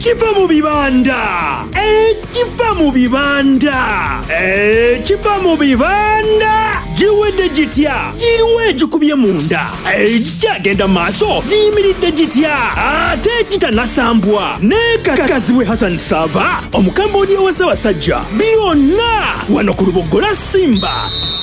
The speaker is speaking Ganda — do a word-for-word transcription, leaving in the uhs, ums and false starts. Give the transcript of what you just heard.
ekiva mu bibanda ekiva mu bibanda ekiva mu bibanda giwedde gitya giriwo egikubye munda egikyagenda maaso giyimiridde gitya ate gitanasambwa nekakazibwe Hassan Sava omukambwe ow'Ssaabasajja byonna wano ku Lubogola Simba